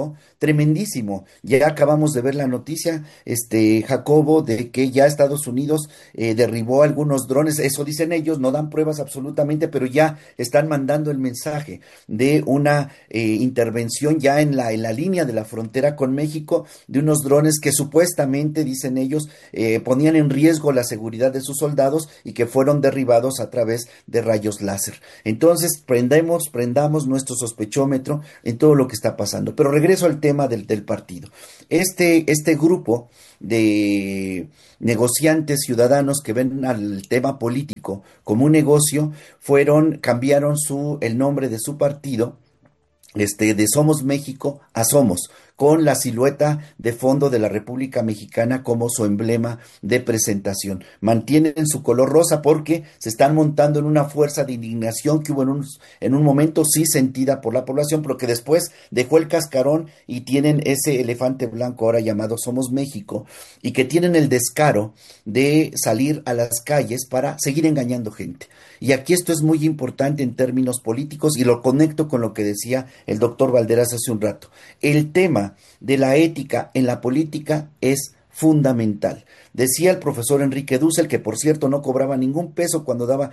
tremendísimo. Ya acabamos de ver la noticia, Jacobo, de que ya Estados Unidos derribó algunos drones, eso dicen ellos, no dan pruebas absolutamente, pero ya están mandando el mensaje de una intervención ya en la línea de la frontera con México, de unos drones que supuestamente, dicen ellos, ponían en riesgo la seguridad de sus soldados y que fueron derribados a través de rayos láser. Entonces, prendamos nuestro sospechómetro en todo lo que está pasando. Pero regreso al tema del partido. Este grupo de negociantes ciudadanos que ven al tema político como un negocio, cambiaron el nombre de su partido, de Somos México a Somos, con la silueta de fondo de la República Mexicana como su emblema de presentación. Mantienen su color rosa porque se están montando en una fuerza de indignación que hubo en un momento sí sentida por la población, pero que después dejó el cascarón y tienen ese elefante blanco ahora llamado Somos México, y que tienen el descaro de salir a las calles para seguir engañando gente. Y aquí esto es muy importante en términos políticos y lo conecto con lo que decía el doctor Valderas hace un rato. El tema de la ética en la política es fundamental. Decía el profesor Enrique Dussel, que por cierto no cobraba ningún peso cuando daba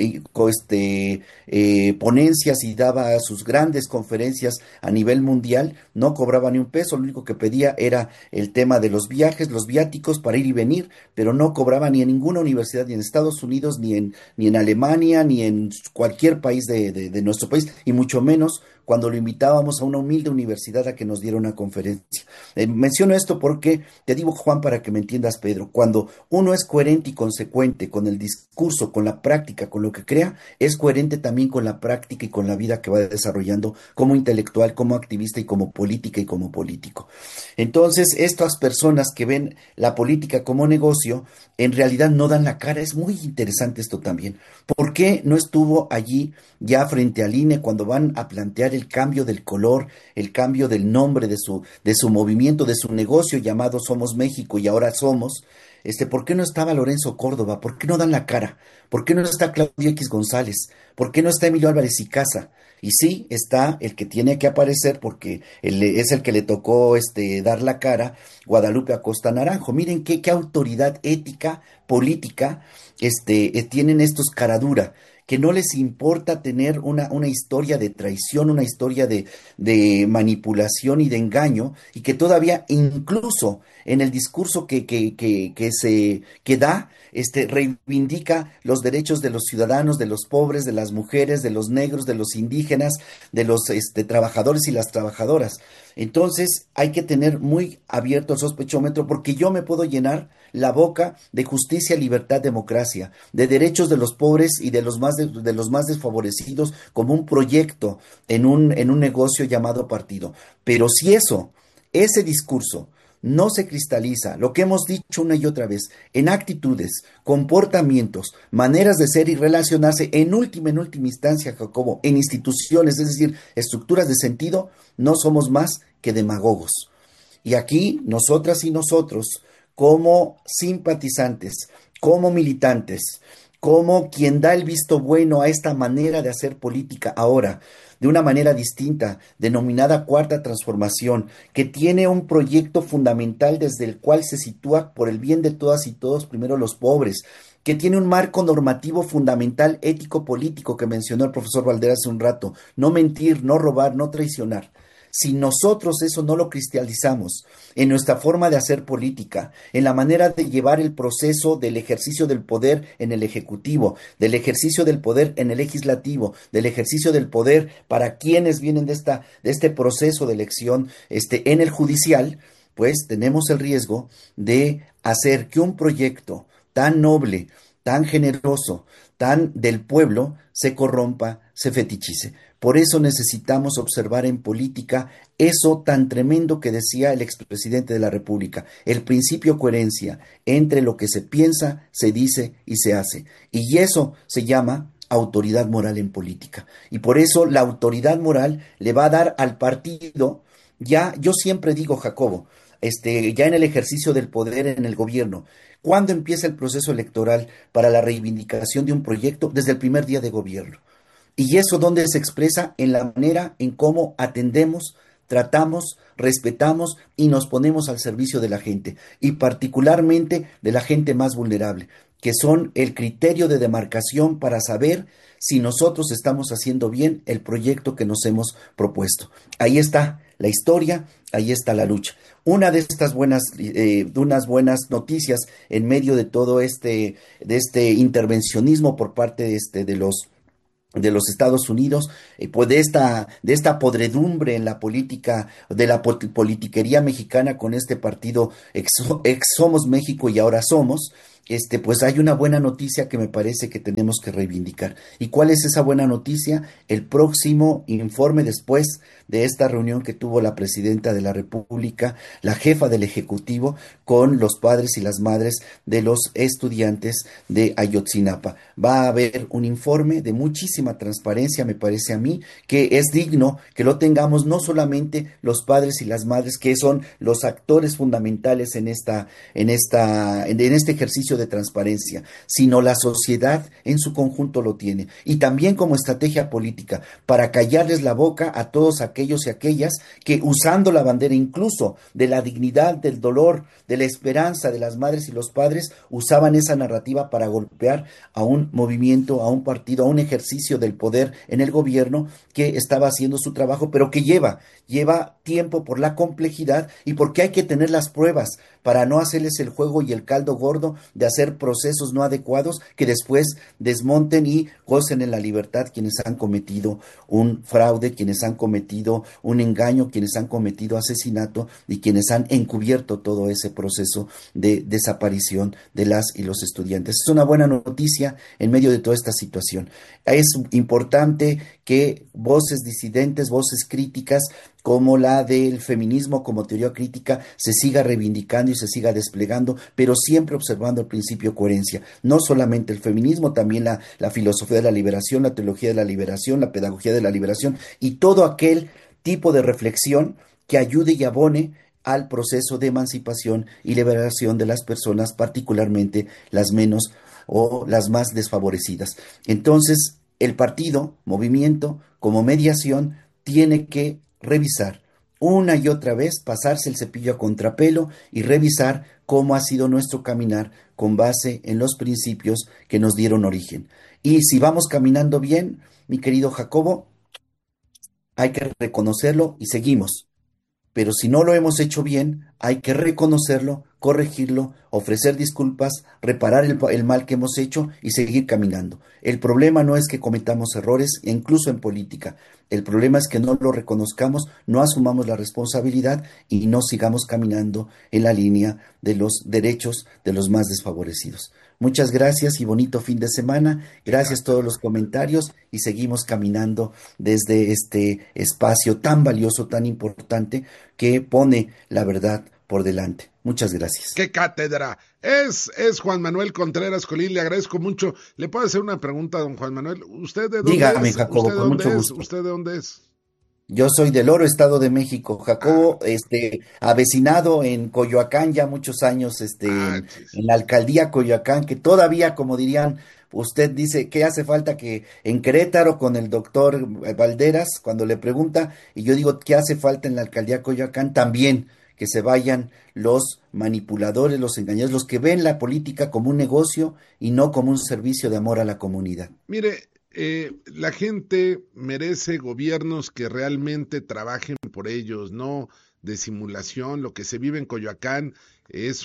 ponencias y daba sus grandes conferencias a nivel mundial, no cobraba ni un peso, lo único que pedía era el tema de los viajes, los viáticos para ir y venir, pero no cobraba ni en ninguna universidad, ni en Estados Unidos, ni en Alemania, ni en cualquier país de nuestro país, y mucho menos cuando lo invitábamos a una humilde universidad a que nos diera una conferencia. Menciono esto porque, te digo, Juan, para que me entiendas, Pedro, cuando uno es coherente y consecuente con el discurso, con la práctica, con lo que crea, es coherente también con la práctica y con la vida que va desarrollando como intelectual, como activista y como política y como político. Entonces, estas personas que ven la política como negocio, en realidad no dan la cara. Es muy interesante esto también. ¿Por qué no estuvo allí ya frente al INE cuando van a plantear el cambio del color, el cambio del nombre de su movimiento, de su negocio llamado Somos México y ahora Somos? ¿Por qué no estaba Lorenzo Córdoba? ¿Por qué no dan la cara? ¿Por qué no está Claudio X González? ¿Por qué no está Emilio Álvarez y Casa? Y sí, está el que tiene que aparecer porque es el que le tocó dar la cara, Guadalupe Acosta Naranjo. Miren qué autoridad ética, política, tienen estos caradura, que no les importa tener una historia de traición, una historia de manipulación y de engaño, y que todavía incluso en el discurso que da, reivindica los derechos de los ciudadanos, de los pobres, de las mujeres, de los negros, de los indígenas, de los trabajadores y las trabajadoras. Entonces hay que tener muy abierto el sospechómetro, porque yo me puedo llenar la boca de justicia, libertad, democracia, de derechos de los pobres y de los más desfavorecidos como un proyecto en un negocio llamado partido. Pero si ese discurso no se cristaliza, lo que hemos dicho una y otra vez, en actitudes, comportamientos, maneras de ser y relacionarse, en última instancia, Jacobo, en instituciones, es decir, estructuras de sentido, no somos más que demagogos. Y aquí, nosotras y nosotros, como simpatizantes, como militantes, como quien da el visto bueno a esta manera de hacer política ahora, de una manera distinta, denominada Cuarta Transformación, que tiene un proyecto fundamental desde el cual se sitúa por el bien de todas y todos, primero los pobres, que tiene un marco normativo fundamental ético-político que mencionó el profesor Valderas hace un rato: no mentir, no robar, no traicionar. Si nosotros eso no lo cristalizamos en nuestra forma de hacer política, en la manera de llevar el proceso del ejercicio del poder en el Ejecutivo, del ejercicio del poder en el Legislativo, del ejercicio del poder para quienes vienen de este proceso de elección en el Judicial, pues tenemos el riesgo de hacer que un proyecto tan noble, tan generoso, tan del pueblo, se corrompa, se fetichice. Por eso necesitamos observar en política eso tan tremendo que decía el expresidente de la República: el principio coherencia entre lo que se piensa, se dice y se hace. Y eso se llama autoridad moral en política. Y por eso la autoridad moral le va a dar al partido, yo siempre digo, Jacobo, ya en el ejercicio del poder en el gobierno, ¿cuándo empieza el proceso electoral para la reivindicación de un proyecto? Desde el primer día de gobierno. ¿Y eso dónde se expresa? En la manera en cómo atendemos tratamos, respetamos y nos ponemos al servicio de la gente, y particularmente de la gente más vulnerable, que son el criterio de demarcación para saber si nosotros estamos haciendo bien el proyecto que nos hemos propuesto. Ahí está la historia, ahí está la lucha. Una de unas buenas noticias en medio de todo de este intervencionismo por parte de los Estados Unidos, pues de esta podredumbre en la política, de la politiquería mexicana con este partido ex Somos México y ahora Somos, pues hay una buena noticia que me parece que tenemos que reivindicar. ¿Y cuál es esa buena noticia? El próximo informe después de esta reunión que tuvo la presidenta de la República, la jefa del Ejecutivo, con los padres y las madres de los estudiantes de Ayotzinapa. Va a haber un informe de muchísima transparencia, me parece a mí, que es digno que lo tengamos no solamente los padres y las madres, que son los actores fundamentales en este ejercicio de transparencia, sino la sociedad en su conjunto lo tiene. Y también como estrategia política, para callarles la boca a todos aquellos y aquellas que, usando la bandera incluso de la dignidad, del dolor, de la esperanza de las madres y los padres, usaban esa narrativa para golpear a un movimiento, a un partido, a un ejercicio del poder en el gobierno que estaba haciendo su trabajo, pero que lleva tiempo por la complejidad y porque hay que tener las pruebas para no hacerles el juego y el caldo gordo de hacer procesos no adecuados que después desmonten y gocen en la libertad quienes han cometido un fraude, quienes han cometido un engaño, quienes han cometido asesinato y quienes han encubierto todo ese proceso de desaparición de las y los estudiantes. Es una buena noticia en medio de toda esta situación. Es importante que voces disidentes, voces críticas, como la del feminismo como teoría crítica, se siga reivindicando y se siga desplegando, pero siempre observando el principio de coherencia. No solamente el feminismo, también la filosofía de la liberación, la teología de la liberación, la pedagogía de la liberación y todo aquel tipo de reflexión que ayude y abone al proceso de emancipación y liberación de las personas, particularmente las menos o las más desfavorecidas. Entonces, el partido, movimiento, como mediación, tiene que revisar una y otra vez, pasarse el cepillo a contrapelo y revisar cómo ha sido nuestro caminar con base en los principios que nos dieron origen. Y si vamos caminando bien, mi querido Jacobo, hay que reconocerlo y seguimos. Pero si no lo hemos hecho bien, hay que reconocerlo, corregirlo, ofrecer disculpas, reparar el mal que hemos hecho y seguir caminando. El problema no es que cometamos errores, incluso en política. El problema es que no lo reconozcamos, no asumamos la responsabilidad y no sigamos caminando en la línea de los derechos de los más desfavorecidos. Muchas gracias y bonito fin de semana. Gracias a todos los comentarios y seguimos caminando desde este espacio tan valioso, tan importante, que pone la verdad por delante. Muchas gracias. ¡Qué cátedra! Es Juan Manuel Contreras Colín, le agradezco mucho. ¿Le puedo hacer una pregunta a don Juan Manuel? ¿Usted de dónde Dígame, es? Jacobo, ¿Usted de con dónde mucho es? gusto. ¿Usted de dónde es? Yo soy del Oro, Estado de México, Ah, Jacobo, avecinado en Coyoacán ya muchos años, chis. en la alcaldía Coyoacán, que todavía, como dirían, usted dice que hace falta que en Querétaro con el doctor Valderas, cuando le pregunta, y yo digo que hace falta en la alcaldía Coyoacán también, que se vayan los manipuladores, los engañadores, los que ven la política como un negocio y no como un servicio de amor a la comunidad. Mire, la gente merece gobiernos que realmente trabajen por ellos, no de simulación. Lo que se vive en Coyoacán es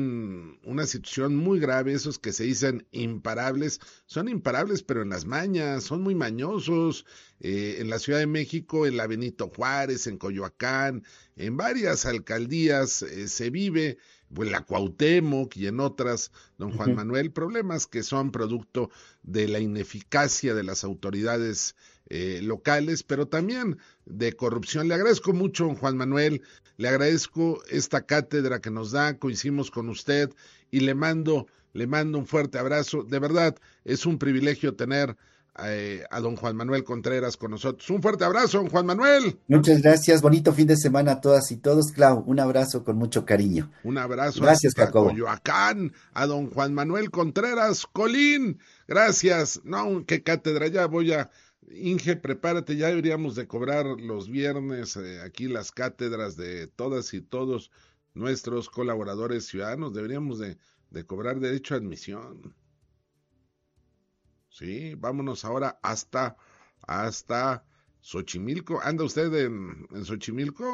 una situación muy grave. Esos que se dicen imparables, son imparables, pero en las mañas, son muy mañosos. En la Ciudad de México, en la Benito Juárez, en Coyoacán, en varias alcaldías se vive, pues, la Cuauhtémoc y en otras, don Juan Ujú. Manuel, problemas que son producto de la ineficacia de las autoridades locales, pero también de corrupción. Le agradezco mucho, don Juan Manuel, le agradezco esta cátedra que nos da, coincidimos con usted y le mando un fuerte abrazo. De verdad, es un privilegio tener a don Juan Manuel Contreras con nosotros. Un fuerte abrazo, don Juan Manuel. Muchas gracias, bonito fin de semana a todas y todos. Clau, un abrazo con mucho cariño. Un abrazo Gracias, hasta Jacobo. Coyoacán, a don Juan Manuel Contreras Colín. Gracias. No, qué cátedra, Inge, prepárate, ya deberíamos de cobrar los viernes aquí las cátedras de todas y todos nuestros colaboradores ciudadanos, deberíamos de cobrar derecho a admisión. Sí, vámonos ahora hasta Xochimilco. ¿Anda usted en Xochimilco?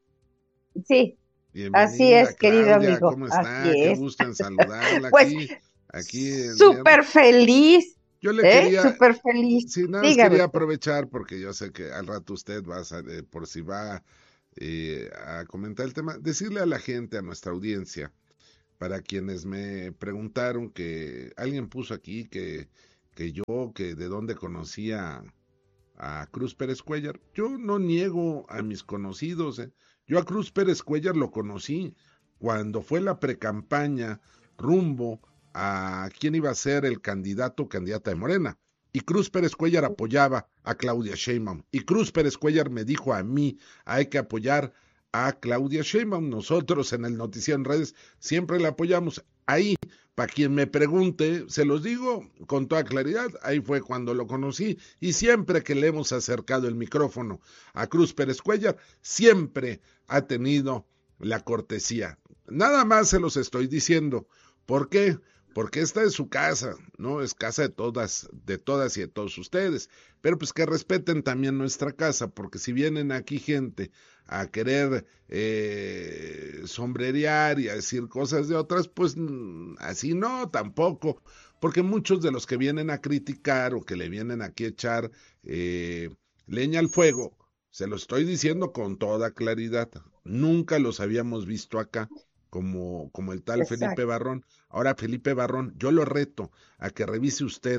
Sí, así Bienvenida, es, querido Claudia, amigo, ¿cómo está? así Qué es. gusto en saludarla Pues aquí en viernes. súper feliz, Yo le quería, súper feliz. sí, nada más Dígame quería usted. aprovechar porque yo sé que al rato usted va por si va a comentar el tema, decirle a la gente, a nuestra audiencia, para quienes me preguntaron que alguien puso aquí que de dónde conocía a Cruz Pérez Cuellar. Yo no niego a mis conocidos. Yo a Cruz Pérez Cuellar lo conocí cuando fue la precampaña rumbo a quién iba a ser el candidato o candidata de Morena. Y Cruz Pérez Cuellar apoyaba a Claudia Sheinbaum. Y Cruz Pérez Cuellar me dijo a mí, hay que apoyar a Claudia Sheinbaum. Nosotros en el Noticiero en Redes siempre la apoyamos. Ahí, para quien me pregunte, se los digo con toda claridad, ahí fue cuando lo conocí y siempre que le hemos acercado el micrófono a Cruz Pérez Cuellar, siempre ha tenido la cortesía. Nada más se los estoy diciendo. ¿Por qué? Porque esta es su casa, ¿no? Es casa de todas y de todos ustedes. Pero pues que respeten también nuestra casa, porque si vienen aquí gente a querer sombrerear y a decir cosas de otras, pues así no, tampoco. Porque muchos de los que vienen a criticar o que le vienen aquí a echar leña al fuego, se lo estoy diciendo con toda claridad. Nunca los habíamos visto acá como el tal Felipe Exacto. Barrón. Ahora, Felipe Barrón, yo lo reto a que revise usted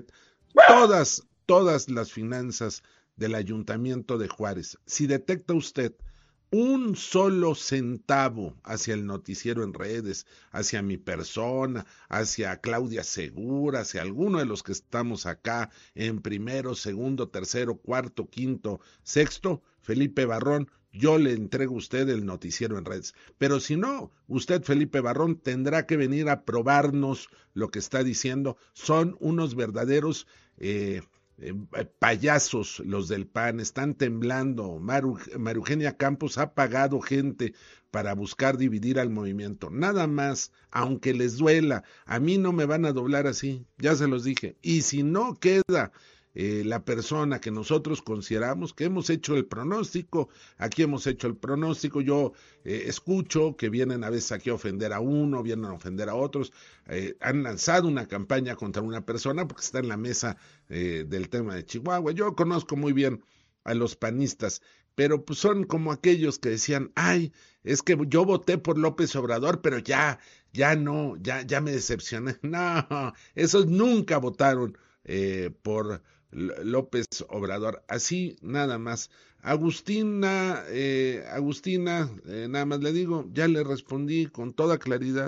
todas las finanzas del Ayuntamiento de Juárez. Si detecta usted un solo centavo hacia el Noticiero en Redes, hacia mi persona, hacia Claudia Segura, hacia alguno de los que estamos acá en primero, segundo, tercero, cuarto, quinto, sexto, Felipe Barrón, yo le entrego a usted el Noticiero en Redes. Pero si no, usted, Felipe Barrón, tendrá que venir a probarnos lo que está diciendo. Son unos verdaderos payasos los del PAN, están temblando. Maru Eugenia Campos ha pagado gente para buscar dividir al movimiento. Nada más, aunque les duela, a mí no me van a doblar así, ya se los dije. Y si no queda la persona que nosotros consideramos, que hemos hecho el pronóstico, aquí hemos hecho el pronóstico, yo escucho que vienen a veces aquí a ofender a uno, vienen a ofender a otros, han lanzado una campaña contra una persona porque está en la mesa del tema de Chihuahua. Yo conozco muy bien a los panistas, pero pues son como aquellos que decían, ay, es que yo voté por López Obrador, pero ya no, ya me decepcioné. No, esos nunca votaron por López Obrador, así nada más. Agustina, nada más le digo, ya le respondí con toda claridad,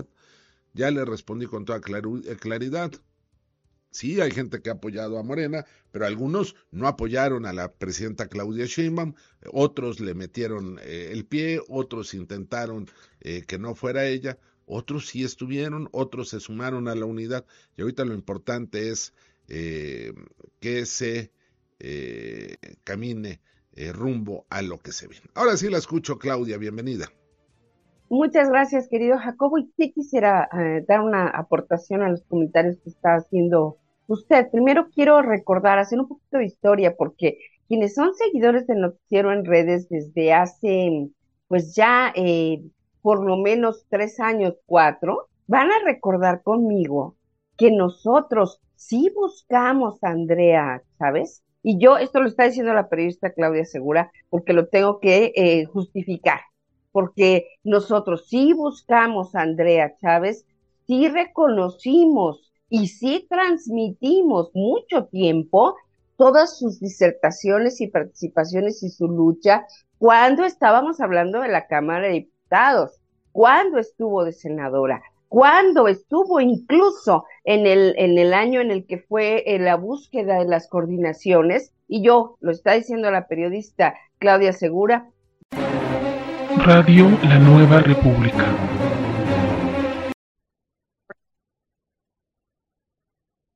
claridad. Sí, hay gente que ha apoyado a Morena, pero algunos no apoyaron a la presidenta Claudia Sheinbaum, otros le metieron el pie, otros intentaron que no fuera ella, otros sí estuvieron, otros se sumaron a la unidad, y ahorita lo importante es que se camine rumbo a lo que se viene. Ahora sí la escucho, Claudia, bienvenida. Muchas gracias, querido Jacobo. Y sí quisiera dar una aportación a los comentarios que está haciendo usted. Primero quiero recordar, hacer un poquito de historia, porque quienes son seguidores del Noticiero en Redes desde hace, pues ya por lo menos 3 años, 4, van a recordar conmigo que nosotros sí buscamos a Andrea Chávez. Y yo, esto lo está diciendo la periodista Claudia Segura, porque lo tengo que justificar, porque nosotros sí buscamos a Andrea Chávez, sí reconocimos y sí transmitimos mucho tiempo todas sus disertaciones y participaciones y su lucha cuando estábamos hablando de la Cámara de Diputados, cuando estuvo de senadora, cuando estuvo incluso en el año en el que fue la búsqueda de las coordinaciones, y yo, lo está diciendo la periodista Claudia Segura. Radio La Nueva República.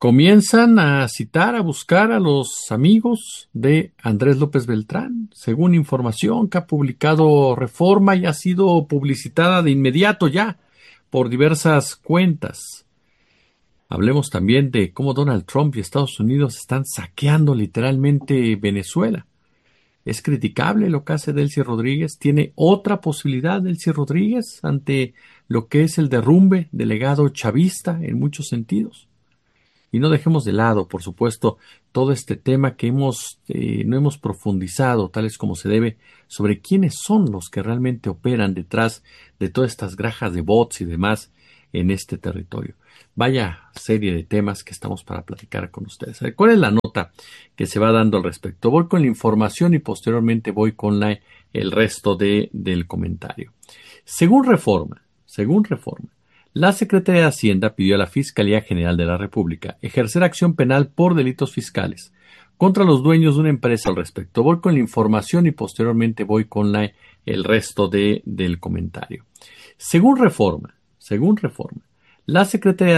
Comienzan a citar, a buscar a los amigos de Andrés López Beltrán, según información que ha publicado Reforma y ha sido publicitada de inmediato ya por diversas cuentas. Hablemos también de cómo Donald Trump y Estados Unidos están saqueando literalmente Venezuela. Es criticable lo que hace Delcy Rodríguez. ¿Tiene otra posibilidad Delcy Rodríguez ante lo que es el derrumbe del legado chavista en muchos sentidos? Y no dejemos de lado, por supuesto, todo este tema que no hemos profundizado, tales como se debe, sobre quiénes son los que realmente operan detrás de todas estas granjas de bots y demás en este territorio. Vaya serie de temas que estamos para platicar con ustedes. ¿Cuál es la nota que se va dando al respecto? Voy con la información y posteriormente voy con el resto del comentario. Según Reforma, la Secretaría de Hacienda pidió a la Fiscalía General de la República ejercer acción penal por delitos fiscales contra los dueños de una empresa al respecto. Voy con la información y posteriormente voy con el resto del comentario. Según Reforma, la Secretaría